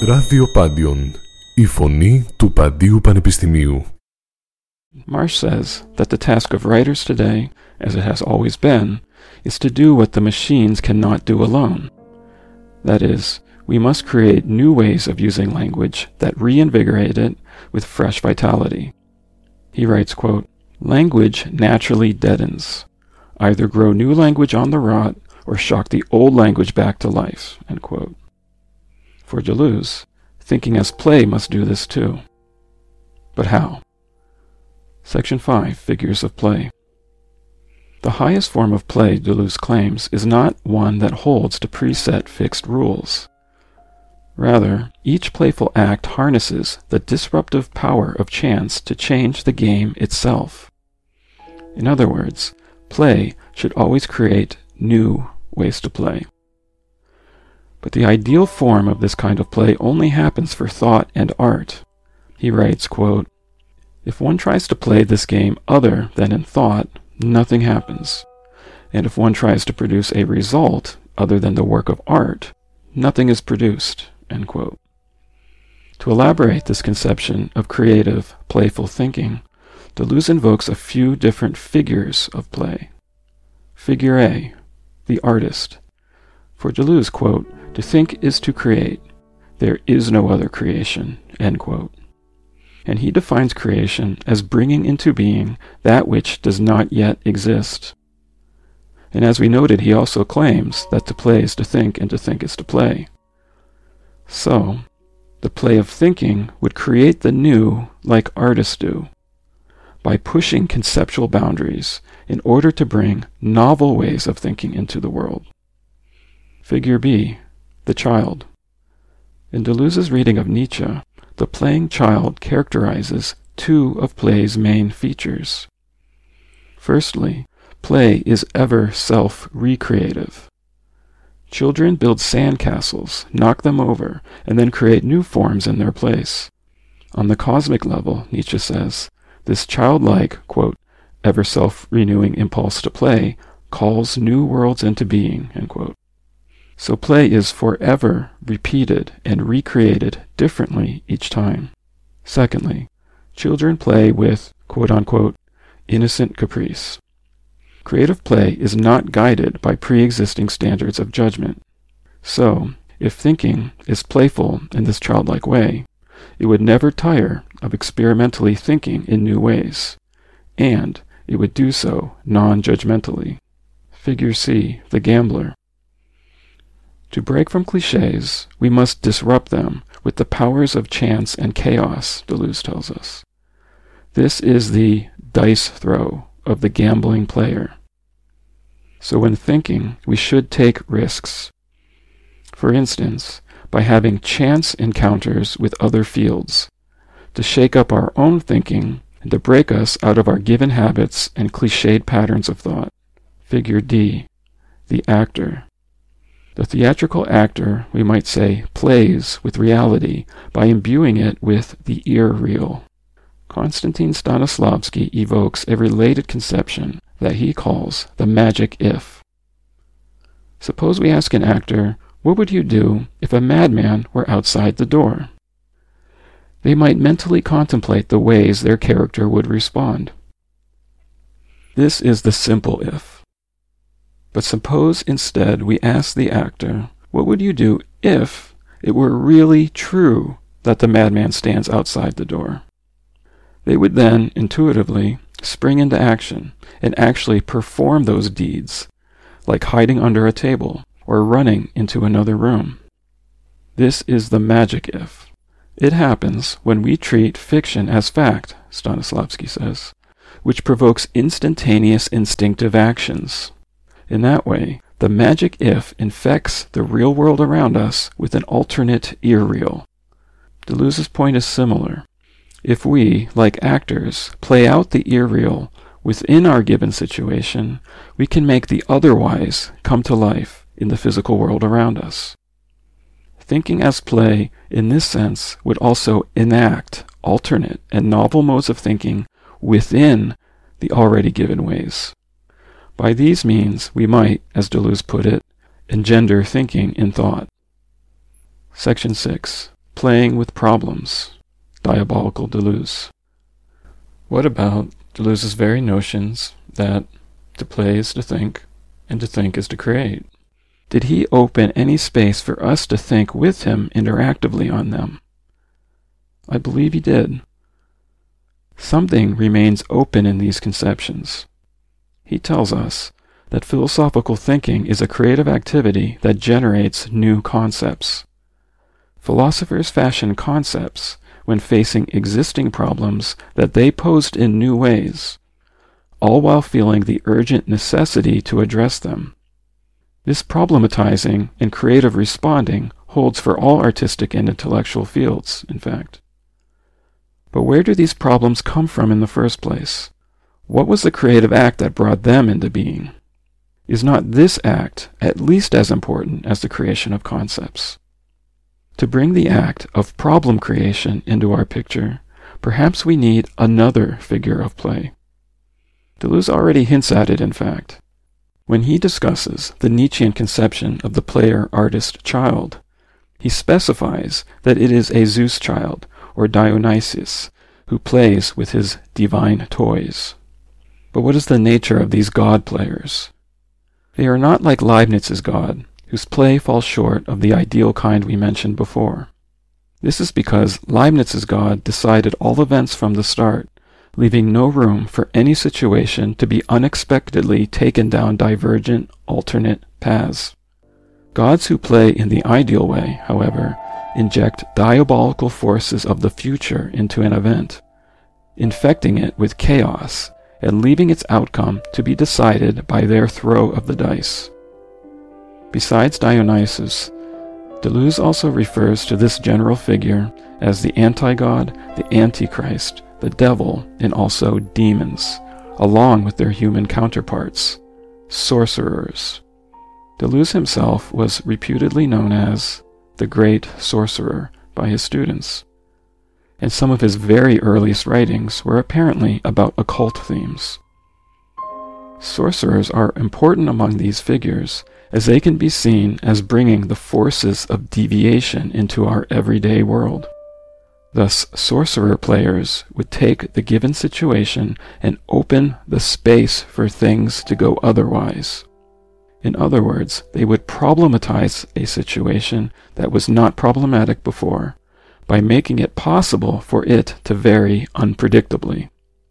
Ράδιο Πάντιον, η φωνή του Παντίου Πανεπιστημίου. Marsh says that the task of writers today, as it has always been, is to do what the machines cannot do alone. That is, we must create new ways of using language that reinvigorate it with fresh vitality. He writes, quote, "Language naturally deadens. Either grow new language on the rot or shock the old language back to life," end quote. For Deleuze, thinking as play must do this too. But how? Section 5, Figures of Play. The highest form of play, Deleuze claims, is not one that holds to preset fixed rules. Rather, each playful act harnesses the disruptive power of chance to change the game itself. In other words, play should always create new ways to play. But the ideal form of this kind of play only happens for thought and art. He writes, quote, "If one tries to play this game other than in thought, nothing happens. And if one tries to produce a result other than the work of art, nothing is produced," end quote. To elaborate this conception of creative, playful thinking, Deleuze invokes a few different figures of play. Figure A, the artist. For Deleuze, quote, "To think is to create. There is no other creation," end quote. And he defines creation as bringing into being that which does not yet exist. And as we noted, he also claims that to play is to think and to think is to play. So, the play of thinking would create the new like artists do, by pushing conceptual boundaries in order to bring novel ways of thinking into the world. Figure B, the child. In Deleuze's reading of Nietzsche, the playing child characterizes two of play's main features. Firstly, play is ever self-recreative. Children build sandcastles, knock them over, and then create new forms in their place. On the cosmic level, Nietzsche says, this childlike, quote, ever self-renewing impulse to play calls new worlds into being, end quote. So play is forever repeated and recreated differently each time. Secondly, children play with, quote-unquote, innocent caprice. Creative play is not guided by pre-existing standards of judgment. So, if thinking is playful in this childlike way, it would never tire of experimentally thinking in new ways, and it would do so non-judgmentally. Figure C, the gambler. To break from clichés, we must disrupt them with the powers of chance and chaos, Deleuze tells us. This is the dice throw of the gambling player. So when thinking, we should take risks. For instance, by having chance encounters with other fields, to shake up our own thinking and to break us out of our given habits and cliched patterns of thought. Figure D, the actor. The theatrical actor, we might say, plays with reality by imbuing it with the irreal. Konstantin Stanislavski evokes a related conception that he calls the magic if. Suppose we ask an actor, what would you do if a madman were outside the door? They might mentally contemplate the ways their character would respond. This is the simple if. But suppose instead we ask the actor, what would you do if it were really true that the madman stands outside the door? They would then, intuitively, spring into action and actually perform those deeds, like hiding under a table or running into another room. This is the magic if. It happens when we treat fiction as fact, Stanislavski says, which provokes instantaneous instinctive actions. In that way, the magic if infects the real world around us with an alternate irreal. Deleuze's point is similar. If we, like actors, play out the irreal within our given situation, we can make the otherwise come to life in the physical world around us. Thinking as play, in this sense, would also enact alternate and novel modes of thinking within the already given ways. By these means, we might, as Deleuze put it, engender thinking in thought. Section 6. playing with problems, diabolical Deleuze. What about Deleuze's very notions that to play is to think, and to think is to create? Did he open any space for us to think with him interactively on them? I believe he did. Something remains open in these conceptions. He tells us that philosophical thinking is a creative activity that generates new concepts. Philosophers fashion concepts when facing existing problems that they posed in new ways, all while feeling the urgent necessity to address them. This problematizing and creative responding holds for all artistic and intellectual fields, in fact. But where do these problems come from in the first place? What was the creative act that brought them into being? Is not this act at least as important as the creation of concepts? To bring the act of problem creation into our picture, perhaps we need another figure of play. Deleuze already hints at it, in fact, when he discusses the Nietzschean conception of the player-artist-child. He specifies that it is a Zeus child, or Dionysius, who plays with his divine toys. But what is the nature of these god players? They are not like Leibniz's God, whose play falls short of the ideal kind we mentioned before. This is because Leibniz's God decided all events from the start, leaving no room for any situation to be unexpectedly taken down divergent, alternate paths. Gods who play in the ideal way, however, inject diabolical forces of the future into an event, infecting it with chaos and leaving its outcome to be decided by their throw of the dice. Besides Dionysus, Deleuze also refers to this general figure as the anti-god, the antichrist, the devil, and also demons, along with their human counterparts, sorcerers. Deleuze himself was reputedly known as the Great Sorcerer by his students, and some of his very earliest writings were apparently about occult themes. Sorcerers are important among these figures, as they can be seen as bringing the forces of deviation into our everyday world. Thus, sorcerer players would take the given situation and open the space for things to go otherwise. In other words, they would problematize a situation that was not problematic before, by making it possible for it to vary unpredictably.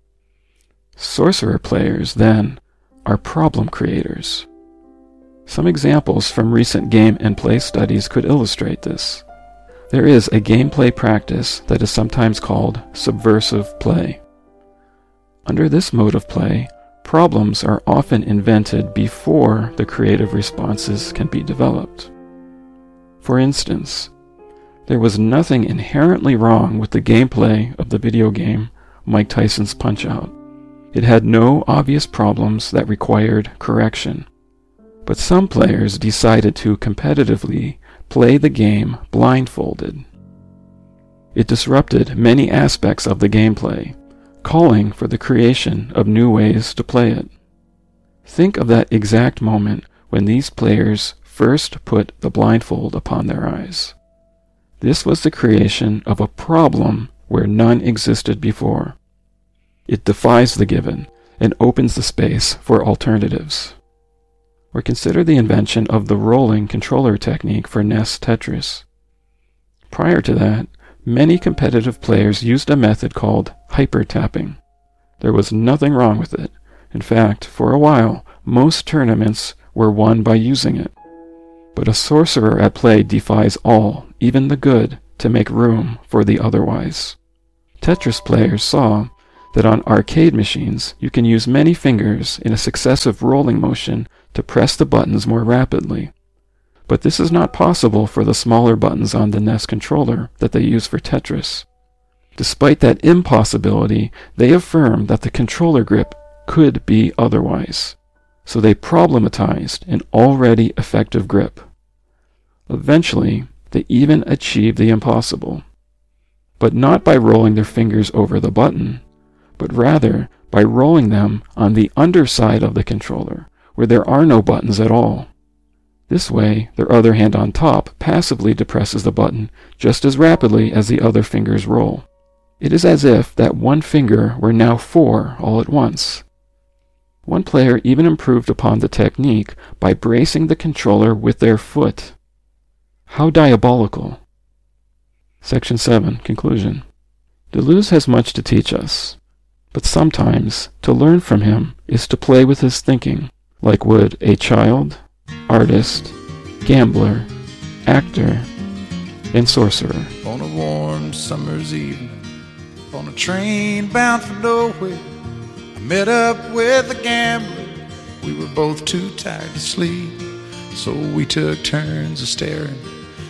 Sorcerer players, then, are problem creators. Some examples from recent game and play studies could illustrate this. There is a gameplay practice that is sometimes called subversive play. Under this mode of play, problems are often invented before the creative responses can be developed. For instance, there was nothing inherently wrong with the gameplay of the video game Mike Tyson's Punch-Out. It had no obvious problems that required correction. But some players decided to competitively play the game blindfolded. It disrupted many aspects of the gameplay, calling for the creation of new ways to play it. Think of that exact moment when these players first put the blindfold upon their eyes. This was the creation of a problem where none existed before. It defies the given and opens the space for alternatives. Or consider the invention of the rolling controller technique for NES Tetris. Prior to that, many competitive players used a method called hyper-tapping. There was nothing wrong with it. In fact, for a while, most tournaments were won by using it. But a sorcerer at play defies all, even the good, to make room for the otherwise. Tetris players saw that on arcade machines you can use many fingers in a successive rolling motion to press the buttons more rapidly. But this is not possible for the smaller buttons on the NES controller that they use for Tetris. Despite that impossibility, they affirmed that the controller grip could be otherwise. So they problematized an already effective grip. Eventually, they even achieved the impossible. But not by rolling their fingers over the button, but rather by rolling them on the underside of the controller, where there are no buttons at all. This way, their other hand on top passively depresses the button just as rapidly as the other fingers roll. It is as if that one finger were now 4 all at once. One player even improved upon the technique by bracing the controller with their foot. How diabolical! Section 7. Conclusion. Deleuze has much to teach us, but sometimes to learn from him is to play with his thinking, like would a child, artist, gambler, actor, and sorcerer. On a warm summer's evening, on a train bound for nowhere, I met up with a gambler. We were both too tired to sleep, so we took turns of staring